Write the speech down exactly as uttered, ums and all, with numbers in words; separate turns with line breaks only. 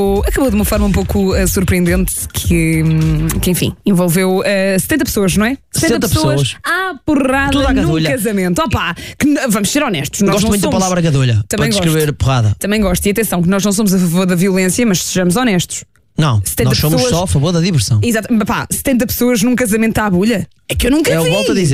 Acabou de uma forma um pouco uh, surpreendente que, hum, que, enfim, envolveu uh, setenta pessoas, não é?
setenta pessoas.
à porrada
Tudo à
num
gadulha.
casamento. Opa, que, n- vamos ser honestos. Nós
Gosto
não
muito
somos,
da palavra gadulha para
Também
descrever
gosto.
porrada.
Também gosto. E atenção, que nós não somos a favor da violência, mas sejamos honestos.
Não,
setenta
nós somos
pessoas-
só a favor da diversão.
Exato. Pá, setenta pessoas num casamento à agulha? É que eu nunca
Eu
vi.
volto a dizer.